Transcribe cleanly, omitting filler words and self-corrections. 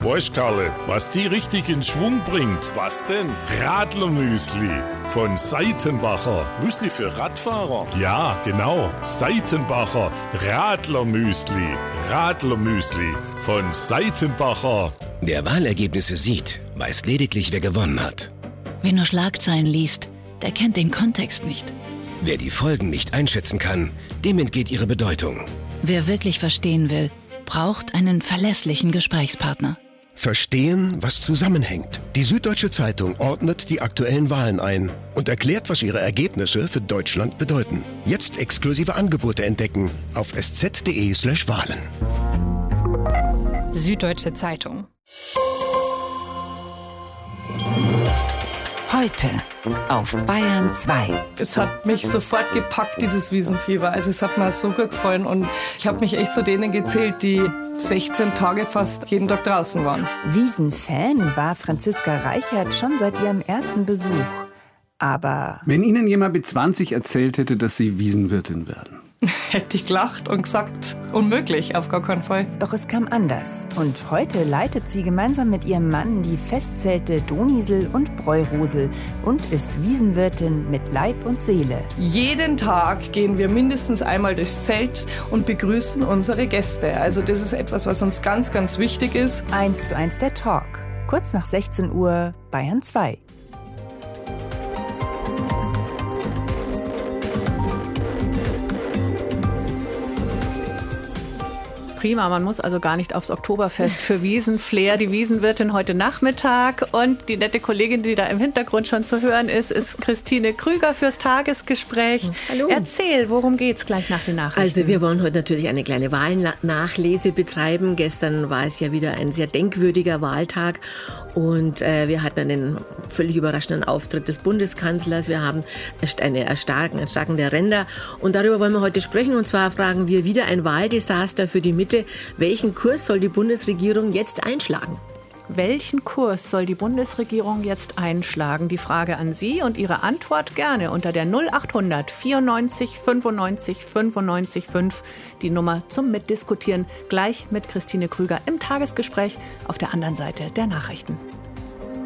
Weißt, Karle, was die richtig in Schwung bringt? Was denn? Radlermüsli von Seitenbacher. Müsli für Radfahrer? Ja, genau. Seitenbacher Radlermüsli. Radlermüsli von Seitenbacher. Wer Wahlergebnisse sieht, weiß lediglich, wer gewonnen hat. Wer nur Schlagzeilen liest, der kennt den Kontext nicht. Wer die Folgen nicht einschätzen kann, dem entgeht ihre Bedeutung. Wer wirklich verstehen will, braucht einen verlässlichen Gesprächspartner. Verstehen, was zusammenhängt. Die Süddeutsche Zeitung ordnet die aktuellen Wahlen ein und erklärt, was ihre Ergebnisse für Deutschland bedeuten. Jetzt exklusive Angebote entdecken auf sz.de/Wahlen. Süddeutsche Zeitung. Heute auf Bayern 2. Es hat mich sofort gepackt, dieses Wiesenfieber. Also es hat mir so gut gefallen und ich habe mich echt zu denen gezählt, die 16 Tage fast jeden Tag draußen waren. Wiesenfan war Franziska Reichert schon seit ihrem ersten Besuch. Aber wenn Ihnen jemand mit 20 erzählt hätte, dass Sie Wiesenwirtin werden? Hätte ich gelacht und gesagt, unmöglich, auf gar keinen Fall. Doch es kam anders. Und heute leitet sie gemeinsam mit ihrem Mann die Festzelte Donisel und Bräurosel und ist Wiesenwirtin mit Leib und Seele. Jeden Tag gehen wir mindestens einmal durchs Zelt und begrüßen unsere Gäste. Also das ist etwas, was uns ganz, ganz wichtig ist. 1:1 der Talk. Kurz nach 16 Uhr, Bayern 2. Prima, man muss also gar nicht aufs Oktoberfest für Wiesenflair. Die Wiesenwirtin heute Nachmittag und die nette Kollegin, die da im Hintergrund schon zu hören ist Christine Krüger fürs Tagesgespräch. Hallo. Erzähl, worum geht's gleich nach den Nachrichten? Also wir wollen heute natürlich eine kleine Wahlnachlese betreiben. Gestern war es ja wieder ein sehr denkwürdiger Wahltag und wir hatten einen völlig überraschenden Auftritt des Bundeskanzlers. Wir haben ein Erstarken der Ränder und darüber wollen wir heute sprechen. Und zwar fragen wir wieder ein Wahldesaster für die Mitte. Welchen Kurs soll die Bundesregierung jetzt einschlagen? Welchen Kurs soll die Bundesregierung jetzt einschlagen? Die Frage an Sie und Ihre Antwort gerne unter der 0800 94 95 95 5. Die Nummer zum Mitdiskutieren gleich mit Christine Krüger im Tagesgespräch auf der anderen Seite der Nachrichten.